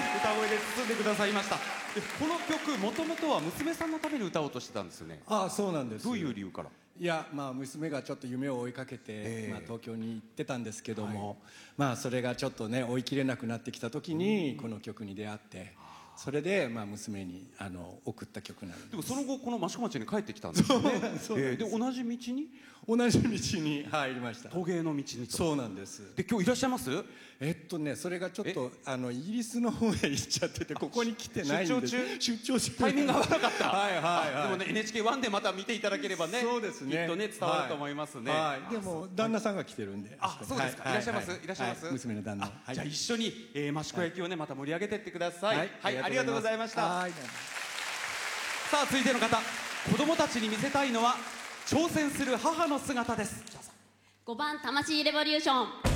歌声で包んでくださいました。でこの曲もともとは娘さんのために歌おうとしてたんですよね。 ああ、そうなんです。 どういう理由から？ いや、娘がちょっと夢を追いかけて、東京に行ってたんですけども、それがちょっとね追いきれなくなってきた時にこの曲に出会って、それで娘に送った曲なんです。 でもその後この益子町に帰ってきたんですよね。で同じ道にに入りました。 陶芸の道にと。 そうなんです。 で今日いらっしゃいます？ それがちょっとイギリスの方へ行っちゃってて、ここに来てないんです。出張中タイミングが合わなかった。 はいはいはい。 でもね NHK1 でまた見ていただければね、 そうですね、 きっとね伝わると思いますね。 でも旦那さんが来てるんで。 あ、そうですか。いらっしゃいます。いらっしゃいます。 娘の旦那。 じゃあ一緒に益子焼をねまた盛り上げてってください。はい、ありがとうございました。さあ続いての方、子供たちに見せたいのは挑戦する母の姿です。 5番魂レボリューション。